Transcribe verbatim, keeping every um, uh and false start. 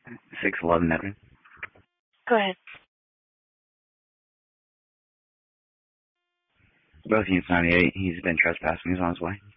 six eleven Edwin. Go ahead. Both units ninety-eight. He's been trespassing. He's on his way.